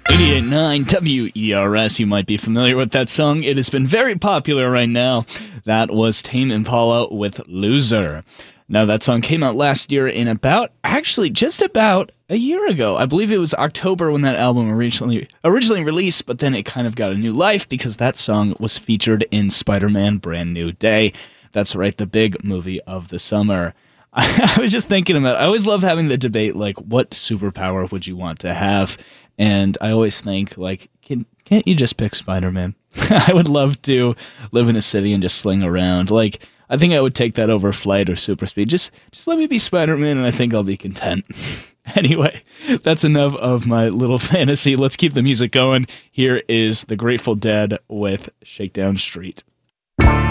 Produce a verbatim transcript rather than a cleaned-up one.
eighty-eight point nine W E R S. You might be familiar with that song. It has been very popular right now. That was Tame Impala with Loser. Now, that song came out last year in about, actually, just about a year ago. I believe it was October when that album originally originally released, but then it kind of got a new life because that song was featured in Spider-Man Brand New Day. That's right, the big movie of the summer. I, I was just thinking about, I always love having the debate, like, what superpower would you want to have? And I always think, like, can, can't you just pick Spider-Man? I would love to live in a city and just sling around. Like, I think I would take that over flight or super speed. Just, just let me be Spider-Man, and I think I'll be content. Anyway, that's enough of my little fantasy. Let's keep the music going. Here is the Grateful Dead with Shakedown Street.